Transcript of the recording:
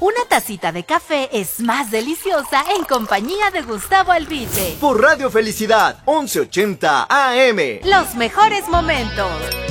Una tacita de café es más deliciosa en compañía de Gustavo Alvite. Por Radio Felicidad, 1180 AM. Los mejores momentos.